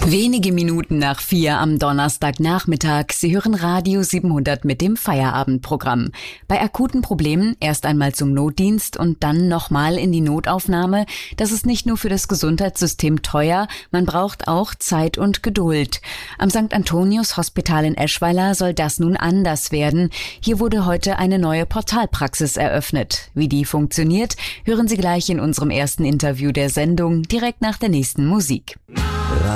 Wenige Minuten nach 4 am Donnerstagnachmittag. Sie hören Radio 700 mit dem Feierabendprogramm. Bei akuten Problemen erst einmal zum Notdienst und dann nochmal in die Notaufnahme. Das ist nicht nur für das Gesundheitssystem teuer, man braucht auch Zeit und Geduld. Am St. Antonius Hospital in Eschweiler soll das nun anders werden. Hier wurde heute eine neue Portalpraxis eröffnet. Wie die funktioniert, hören Sie gleich in unserem ersten Interview der Sendung direkt nach der nächsten Musik.